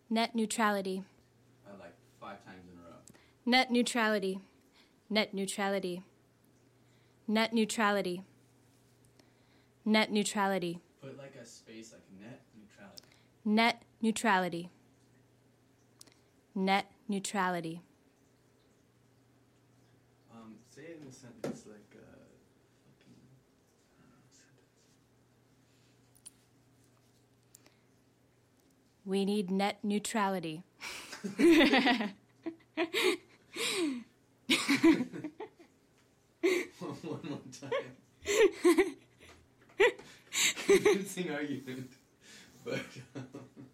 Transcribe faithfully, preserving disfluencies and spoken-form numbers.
Net neutrality. Uh, like five times in a row. Net neutrality. Net neutrality. Net neutrality. Net neutrality. Put like a space, like net neutrality. Net neutrality. Net neutrality. Um, say it in a sentence like, uh, fucking, I don't know, sentence. We need net neutrality. One more time. Convincing argument.